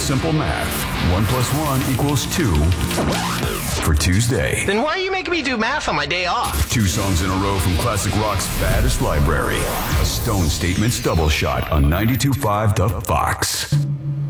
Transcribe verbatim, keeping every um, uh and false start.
simple math. One plus one equals two for Tuesday. Then why are you making me do math on my day off? Two songs in a row from classic rock's baddest library. A Stone Statements double shot on ninety-two point five The Fox.